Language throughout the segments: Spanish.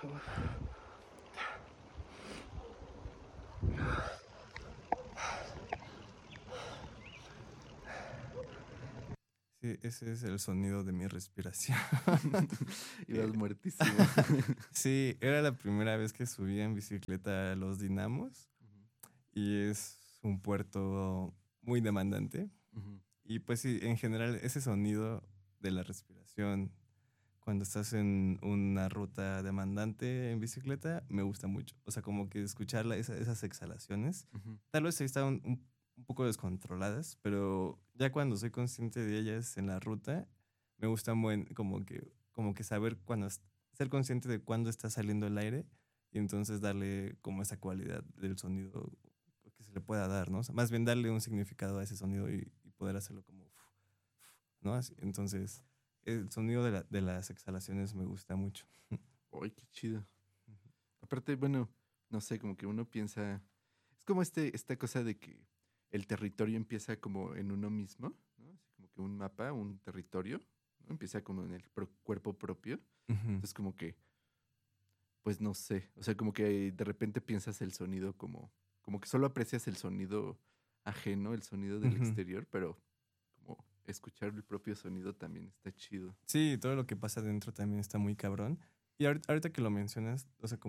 Sí, ese es el sonido de mi respiración. Ibas muertísimo. Sí, era la primera vez que subía en bicicleta a Los Dinamos y es un puerto muy demandante. Ujú. Y pues sí, en general ese sonido de la respiración cuando estás en una ruta demandante en bicicleta me gusta mucho. O sea, como que escuchar esas exhalaciones, Ujú. tal vez están un poco descontroladas, pero ya cuando soy consciente de ellas en la ruta, me gusta como que saber ser consciente de cuándo está saliendo el aire y entonces darle como esa cualidad del sonido que se le pueda dar, ¿no? O sea, más bien darle un significado a ese sonido y poder hacerlo como, ¿no? Entonces, el sonido de las exhalaciones me gusta mucho. Ay, qué chido. Aparte, bueno, no sé, como que uno piensa. Es como esta cosa de que el territorio empieza como en uno mismo, ¿no? Así como que un mapa, un territorio, ¿no? Empieza como en el cuerpo propio. Ujú, Entonces, como que, pues no sé. O sea, como que de repente piensas el sonido como que solo aprecias el sonido ajeno, el sonido del ujú. exterior, pero como escuchar el propio sonido también está chido. Sí, todo lo que pasa dentro también está muy cabrón. Y ahorita que lo mencionas, o sea,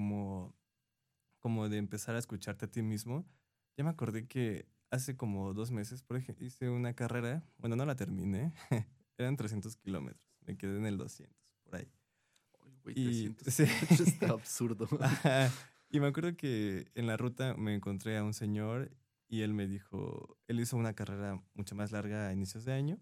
como de empezar a escucharte a ti mismo, ya me acordé que hace como 2 meses, por ejemplo, hice una carrera, bueno, no la terminé, eran 300 kilómetros, me quedé en el 200, por ahí. Ay, güey, Y 300 sí, kilómetros está absurdo. ajá, y me acuerdo que en la ruta me encontré a un señor y él me dijo, él hizo una carrera mucho más larga a inicios de año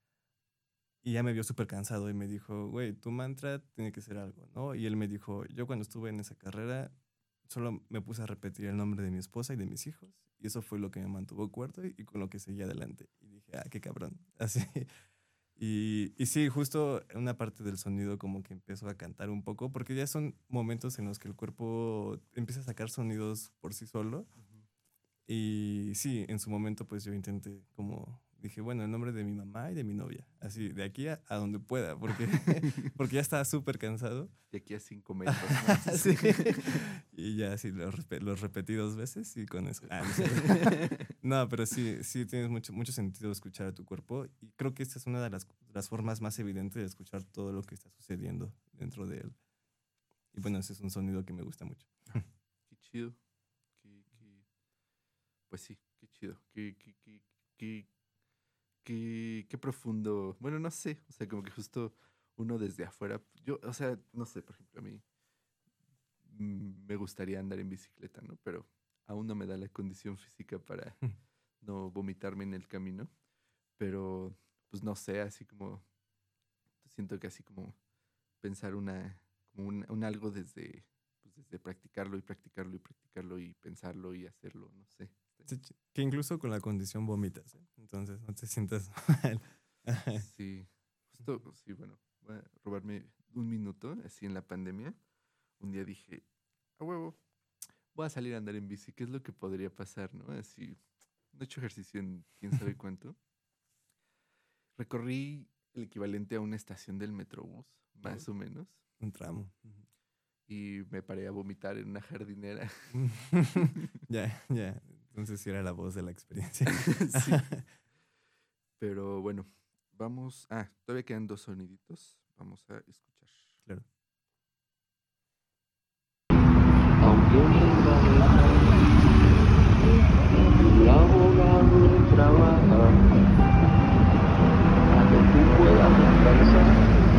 y ya me vio súper cansado y me dijo, güey, tu mantra tiene que ser algo, ¿no? Y él me dijo, yo cuando estuve en esa carrera solo me puse a repetir el nombre de mi esposa y de mis hijos y eso fue lo que me mantuvo cuerdo y con lo que seguí adelante. Y dije, ah, qué cabrón, así. Y sí, justo una parte del sonido como que empezó a cantar un poco, porque ya son momentos en los que el cuerpo empieza a sacar sonidos por sí solo. Ujú. Y sí, en su momento pues yo intenté como, dije, bueno, el nombre de mi mamá y de mi novia, así, de aquí a donde pueda, porque, porque ya estaba súper cansado. De aquí a 5 metros más. Sí. Y ya sí, los repetí 2 veces y con eso. Ah, no, sé. No, pero sí, sí tienes mucho sentido escuchar a tu cuerpo y creo que esta es una de las formas más evidentes de escuchar todo lo que está sucediendo dentro de él. Y bueno, ese es un sonido que me gusta mucho. Qué chido. Pues sí, qué chido. Qué, qué profundo. Bueno, no sé. O sea, como que justo uno desde afuera. Yo, o sea, no sé, por ejemplo, a mí me gustaría andar en bicicleta, ¿no? Pero aún no me da la condición física para no vomitarme en el camino. Pero, pues no sé, así como siento que así como pensar como un algo desde, pues desde practicarlo y practicarlo y practicarlo y pensarlo y hacerlo, no sé. Sí, que incluso con la condición vomitas, ¿eh? Entonces no te sientas mal. Ajá. Sí, justo, sí, bueno, voy a robarme un minuto, así en la pandemia. Un día dije, a huevo, voy a salir a andar en bici, ¿qué es lo que podría pasar, no? Así, no he hecho ejercicio en quién sabe cuánto. Recorrí el equivalente a una estación del Metrobús, Uy, más o menos, un tramo. Ujú. y me paré a vomitar en una jardinera. Ya, ya. Entonces sí era la voz de la experiencia. Sí, pero bueno, vamos. Ah, todavía quedan dos soniditos. Vamos a escuchar. Claro. Aunque tenga el abogado trabaja para que tú puedas descansar.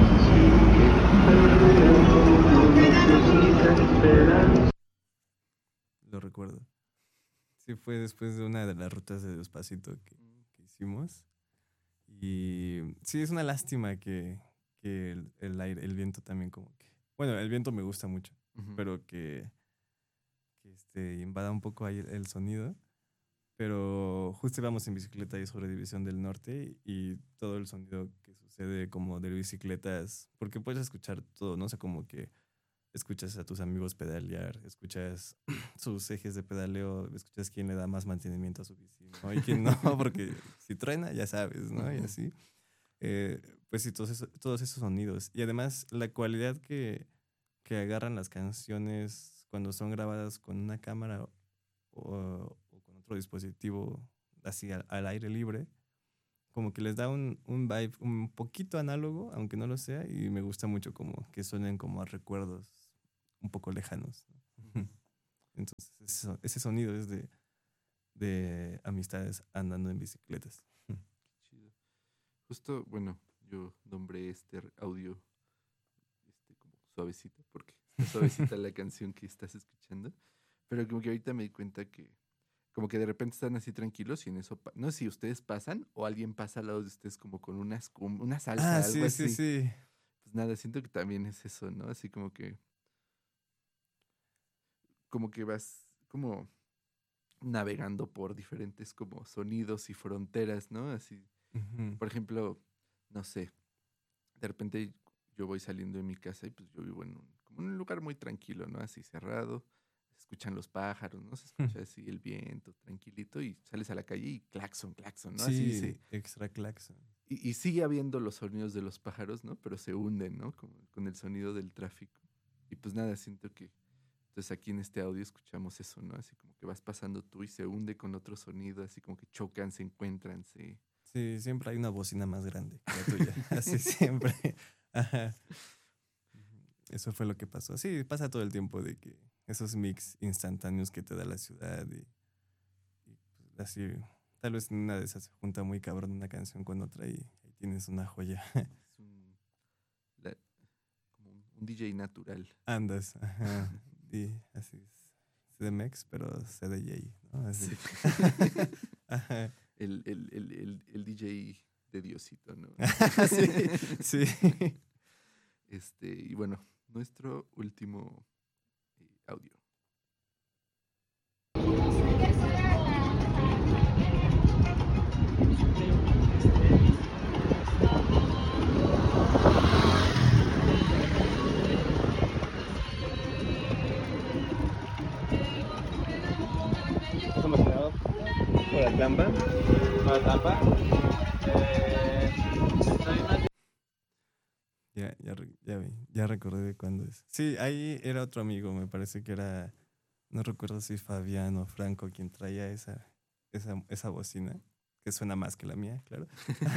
Si el perro no necesita esperar. Lo recuerdo. Sí, fue después de una de las rutas de Despacito que hicimos. Y sí, es una lástima que el aire, el viento también como que... Bueno, el viento me gusta mucho, Ujú. pero que invada un poco ahí el sonido. Pero justo íbamos en bicicleta ahí sobre División del Norte y todo el sonido que sucede como de bicicletas, porque puedes escuchar todo, ¿no? O sea, como que escuchas a tus amigos pedalear, escuchas sus ejes de pedaleo, escuchas quién le da más mantenimiento a su bici, ¿no? Y quién no, porque si truena, ya sabes, ¿no? Y Ujú. así. Pues sí, todos esos sonidos. Y además, la cualidad que que agarran las canciones cuando son grabadas con una cámara o con otro dispositivo así al aire libre, como que les da un vibe un poquito análogo, aunque no lo sea, y me gusta mucho como que suenen como a recuerdos un poco lejanos. ¿No? Entonces, ese sonido es de amistades andando en bicicletas. Chido. Justo, bueno, yo nombré este audio como suavecito, porque está suavecita la canción que estás escuchando, pero como que ahorita me di cuenta que como que de repente están así tranquilos y en eso, no sé si ustedes pasan o alguien pasa al lado de ustedes como con una salsa, Ah, algo sí, sí, así. sí. Pues nada, siento que también es eso, ¿no? Así como que vas como navegando por diferentes como sonidos y fronteras, ¿no? Así, Ujú. por ejemplo, no sé, de repente yo voy saliendo de mi casa y pues yo vivo como en un lugar muy tranquilo, ¿no? Así cerrado, se escuchan los pájaros, ¿no? Se escucha así el viento, tranquilito, y sales a la calle y claxon, claxon, ¿no? Así Sí, dice. extra claxon. Y sigue habiendo los sonidos de los pájaros, ¿no? Pero se hunden, ¿no? Como con el sonido del tráfico. Y pues nada, siento que entonces aquí en este audio escuchamos eso, ¿no? Así como que vas pasando tú y se hunde con otro sonido, así como que chocan, se encuentran, se... Sí, siempre hay una bocina más grande que la tuya. Así siempre. Ajá. Eso fue lo que pasó. Sí, pasa todo el tiempo de que esos mix instantáneos que te da la ciudad y, pues, así, tal vez en una de esas se junta muy cabrón una canción con otra y ahí tienes una joya. Es la- como un DJ natural. Andas, ajá. Y así es. CDMX, pero CDJ, ¿no? Así. Sí. Ajá. El DJ de Diosito, ¿no? Sí, sí. Y bueno, nuestro último audio. Estamos emocionados por la trampa. Por la trampa. Ya recordé de cuándo es. Sí, ahí era otro amigo, me parece que era, no recuerdo si Fabián o Franco quien traía esa bocina, que suena más que la mía, claro.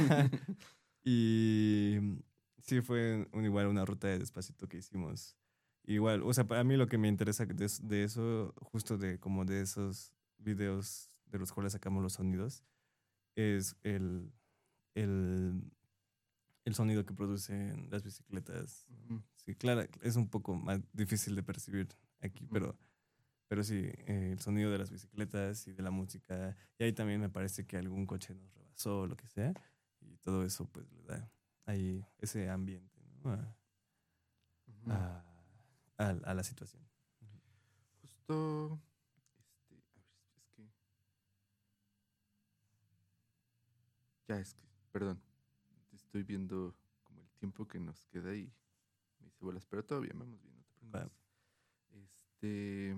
Y sí, fue igual una ruta de Despacito que hicimos. Igual, o sea, para mí lo que me interesa de eso, justo de como de esos videos de los cuales sacamos los sonidos, es el, el sonido que producen las bicicletas. Ujú, Sí, claro, es un poco más difícil de percibir aquí, ujú. pero sí, el sonido de las bicicletas y de la música. Y ahí también me parece que algún coche nos rebasó o lo que sea. Y todo eso pues le da ahí ese ambiente, ¿no? Ujú. A la situación. Justo, a ver, es que, perdón, estoy viendo como el tiempo que nos queda y me hice bolas, pero todavía vamos bien, no te Va. preocupes. Este,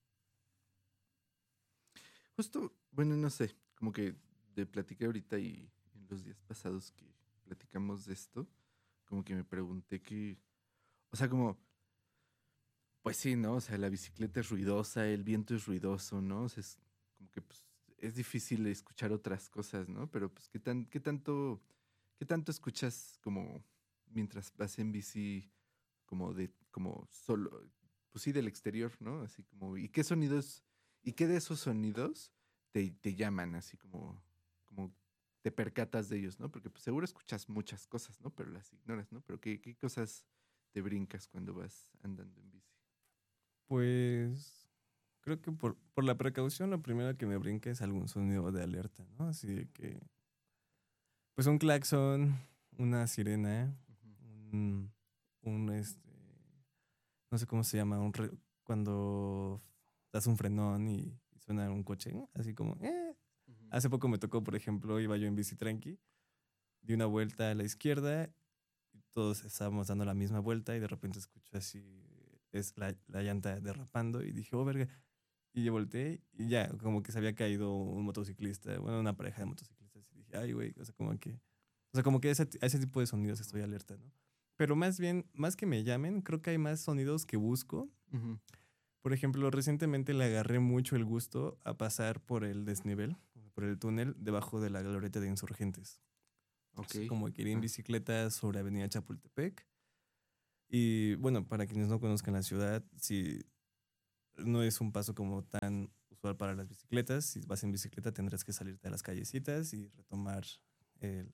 justo, bueno, no sé, como que de platiqué ahorita y en los días pasados que platicamos de esto, como que me pregunté o sea, como, pues sí, ¿no? O sea, la bicicleta es ruidosa, el viento es ruidoso, ¿no? O sea, es como que pues, es difícil escuchar otras cosas, ¿no? Pero pues, qué tanto escuchas como mientras vas en bici, como solo, pues sí, del exterior, ¿no? Así como, ¿y qué sonidos, y qué de esos sonidos te llaman, así como te percatas de ellos, ¿no? Porque pues seguro escuchas muchas cosas, ¿no? Pero las ignoras, ¿no? Pero ¿qué cosas te brincas cuando vas andando en bici? Pues creo que por la precaución lo primero que me brinca es algún sonido de alerta, ¿no? Así de que, pues un claxon, una sirena, Ujú, un, un no sé cómo se llama, cuando das un frenón y suena un coche, ¿no? Así como, eh. ujú, Hace poco me tocó, por ejemplo, iba yo en bici tranqui, di una vuelta a la izquierda y todos estábamos dando la misma vuelta y de repente escucho así, es la llanta derrapando y dije, oh, verga. Y yo volteé y ya, como que se había caído un motociclista, bueno, una pareja de motociclistas y dije, ay, güey, o sea, como que a ese tipo de sonidos ujú. estoy alerta, ¿no? pero más bien, más que me llamen, creo que hay más sonidos que busco. Ujú. Por ejemplo, recientemente le agarré mucho el gusto a pasar por el desnivel, por el túnel debajo de la glorieta de Insurgentes. Ok. Así como que ir en Ah, bicicleta sobre Avenida Chapultepec. Y bueno, para quienes no conozcan la ciudad, si no es un paso como tan usual para las bicicletas, si vas en bicicleta tendrás que salirte a las callecitas y retomar el,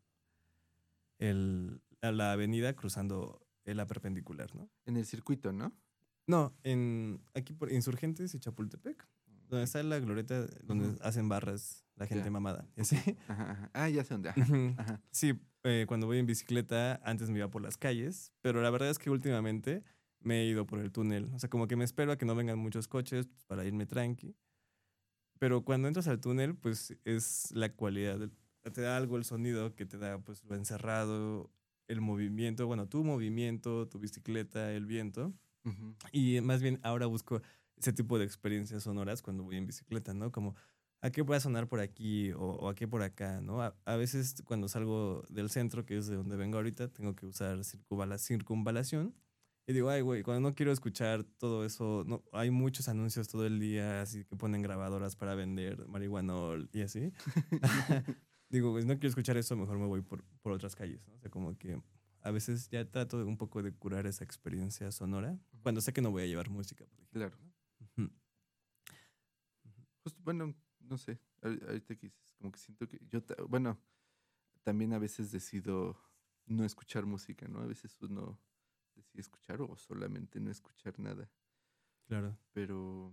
a la avenida cruzando la perpendicular, ¿no? en el circuito, ¿no? No, aquí por Insurgentes y Chapultepec, donde Ok. está la glorieta donde Ujú. hacen barras la gente Ya. mamada. Ok. ¿Sí? Ajá, ajá. Ah, ya sé dónde. Ajá. Ujú. Ajá. Sí, cuando voy en bicicleta, antes me iba por las calles, pero la verdad es que últimamente me he ido por el túnel. O sea, como que me espero a que no vengan muchos coches pues, para irme tranqui. Pero cuando entras al túnel, pues es la cualidad. Te da algo el sonido que te da pues lo encerrado, el movimiento, bueno, tu movimiento, tu bicicleta, el viento. Ujú. Y más bien ahora busco ese tipo de experiencias sonoras cuando voy en bicicleta, ¿no? Como, ¿a qué voy a sonar por aquí o a qué por acá, ¿no? A veces cuando salgo del centro, que es de donde vengo ahorita, tengo que usar circunvalación. Y digo, ay, güey, cuando no quiero escuchar todo eso, no, hay muchos anuncios todo el día, así que ponen grabadoras para vender marihuanol y así. Digo, pues no quiero escuchar eso, mejor me voy por otras calles, ¿no? O sea, como que a veces ya trato un poco de curar esa experiencia sonora cuando sé que no voy a llevar música, por ejemplo. Claro. ¿No? Ujú. Justo, bueno, no sé. Ahorita que dices, como que siento que bueno, también a veces decido no escuchar música, ¿no? A veces uno decide escuchar o solamente no escuchar nada. Claro. Pero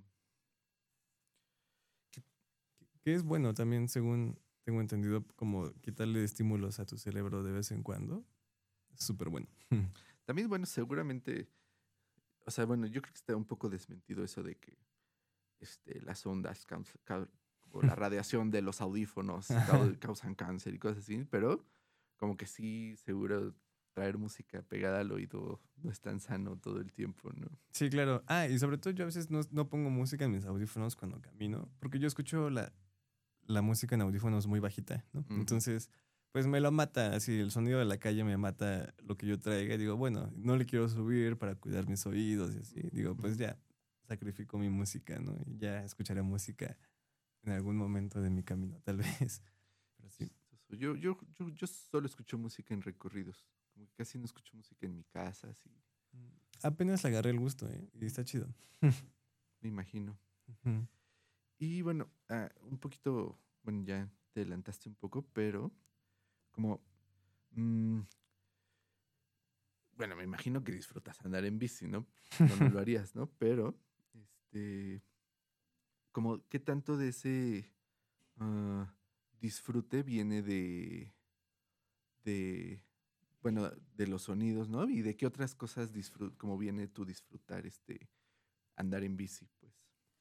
Que es bueno también, según tengo entendido, como quitarle estímulos a tu cerebro de vez en cuando. Es súper bueno. también, bueno, seguramente, o sea, bueno, yo creo que está un poco desmentido eso de que las ondas o la radiación de los audífonos causan cáncer y cosas así, pero como que sí, seguro traer música pegada al oído no es tan sano todo el tiempo, ¿no? Sí, claro. Ah, y sobre todo yo a veces no pongo música en mis audífonos cuando camino, porque yo escucho la música en audífonos muy bajita, ¿no? Ujú. Entonces, pues me lo mata, así el sonido de la calle me mata lo que yo traiga. Y digo, bueno, no le quiero subir para cuidar mis oídos y así. Digo, pues Ujú. ya, sacrifico mi música, ¿no? Y ya escucharé música en algún momento de mi camino, tal vez. Pero sí. Chistoso. Yo solo escucho música en recorridos, como que casi no escucho música en mi casa, así, Apenas le agarré el gusto, ¿eh? Y está chido. me imagino. Ujú. Y bueno, un poquito, bueno, ya te adelantaste un poco, pero como, mm, bueno, me imagino que disfrutas andar en bici, ¿no? Si no, no lo harías, ¿no? Pero, este, como, ¿qué tanto de ese ah, disfrute viene de, bueno, de los sonidos, ¿no? Y de qué otras cosas como viene tu disfrutar andar en bici, pues.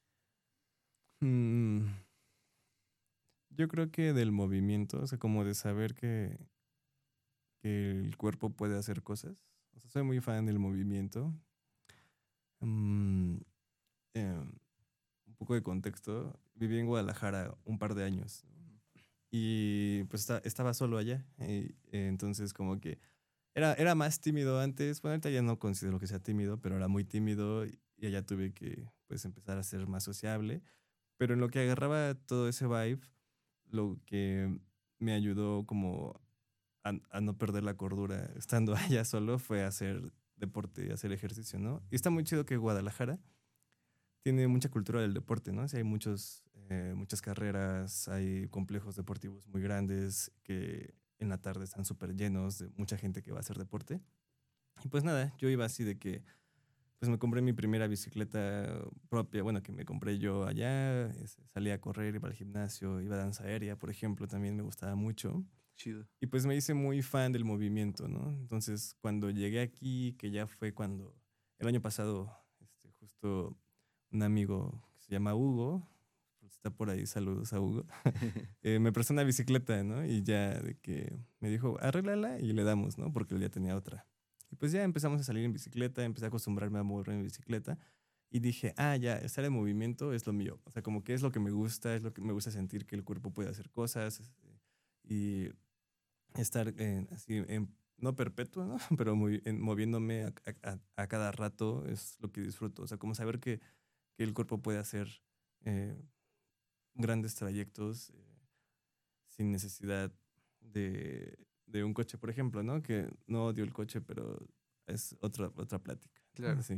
Mm, yo creo que del movimiento, o sea, como de saber que el cuerpo puede hacer cosas. O sea, soy muy fan del movimiento. Mm, em, un poco de contexto. Viví en Guadalajara un par de años Ujú. y pues estaba solo allá. Entonces como que era más tímido antes. Bueno, ahorita ya no considero que sea tímido, pero era muy tímido y allá tuve que pues empezar a ser más sociable. Pero en lo que agarraba todo ese vibe, lo que me ayudó como a no perder la cordura estando allá solo fue hacer deporte, hacer ejercicio, ¿no? Y está muy chido que Guadalajara tiene mucha cultura del deporte, ¿no? O sea, hay muchas carreras, hay complejos deportivos muy grandes que en la tarde están súper llenos de mucha gente que va a hacer deporte. Y pues nada, yo iba así de que, pues me compré mi primera bicicleta propia, bueno, que me compré yo allá, salí a correr, iba al gimnasio, iba a danza aérea, por ejemplo, también me gustaba mucho. Chido. Y pues me hice muy fan del movimiento, ¿no? Entonces, cuando llegué aquí, que ya fue cuando el año pasado, justo un amigo que se llama Hugo, pues, está por ahí, saludos a Hugo, me prestó una bicicleta, ¿no? Y ya de que me dijo, arréglala y le damos, ¿no? Porque él ya tenía otra. Y pues ya empezamos a salir en bicicleta, empecé a acostumbrarme a moverme en bicicleta y dije, ah, ya, estar en movimiento es lo mío. O sea, como que es lo que me gusta, es lo que me gusta sentir que el cuerpo puede hacer cosas y estar así, no perpetua, ¿no? Pero moviéndome a cada rato es lo que disfruto. O sea, como saber que el cuerpo puede hacer grandes trayectos sin necesidad de un coche, por ejemplo, ¿no? Que no odio el coche, pero es otra plática. Claro. Sí.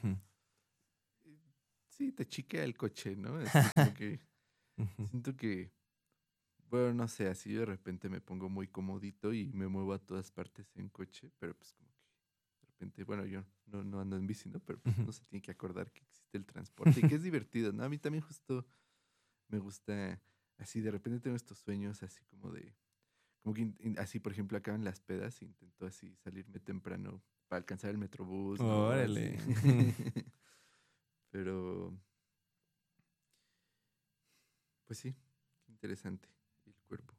Sí, te chiquea el coche, ¿no? Así como que siento que, bueno, no sé, así de repente me pongo muy comodito y me muevo a todas partes en coche, pero pues como que de repente, bueno, yo no ando en bici, ¿no? Pero pues uno se tiene que acordar que existe el transporte y que es divertido, ¿no? A mí también justo me gusta, así de repente tengo estos sueños así como que así, por ejemplo, acaban las pedas e intento así salirme temprano para alcanzar el metrobús, ¿no? Órale. Así. Pero, pues sí, qué interesante el cuerpo.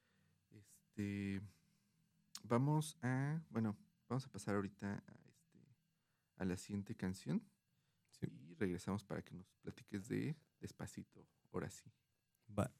Vamos a pasar ahorita a la siguiente canción. Sí. Y regresamos para que nos platiques de Despacito, ahora sí. Va.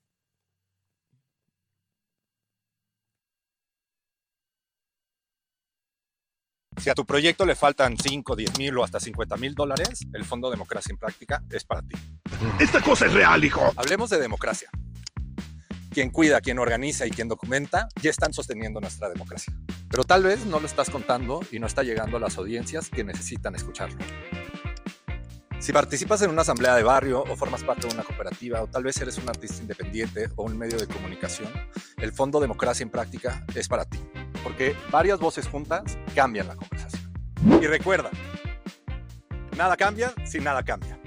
Si a tu proyecto le faltan 5, 10 mil o hasta $50,000, el Fondo Democracia en Práctica es para ti. ¡Esta cosa es real, hijo! Hablemos de democracia. Quien cuida, quien organiza y quien documenta ya están sosteniendo nuestra democracia. Pero tal vez no lo estás contando y no está llegando a las audiencias que necesitan escucharlo. Si participas en una asamblea de barrio o formas parte de una cooperativa o tal vez eres un artista independiente o un medio de comunicación, el Fondo Democracia en Práctica es para ti. Porque varias voces juntas cambian la conversación. Y recuerda, nada cambia si nada cambia.